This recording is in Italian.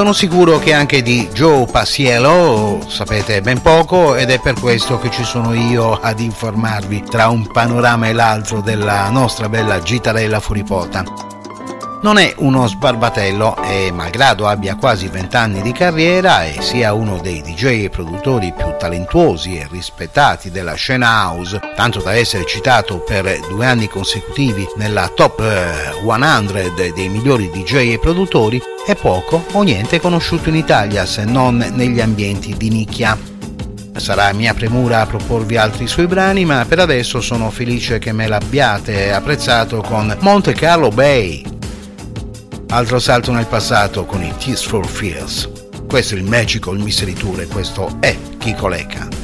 Sono sicuro che anche di Joe Paciello sapete ben poco ed è per questo che ci sono io ad informarvi tra un panorama e l'altro della nostra bella gitarella furipota. Non è uno sbarbatello e malgrado abbia quasi 20 anni di carriera e sia uno dei DJ e produttori più talentuosi e rispettati della scena house, tanto da essere citato per 2 anni consecutivi nella top 100 dei migliori DJ e produttori, è poco o niente conosciuto in Italia se non negli ambienti di nicchia. Sarà mia premura proporvi altri suoi brani, ma per adesso sono felice che me l'abbiate apprezzato con Monte Carlo Bay. Altro salto nel passato con i Tears for Fears. Questo è il Magical Mystery Tour e questo è Kiko Lecca.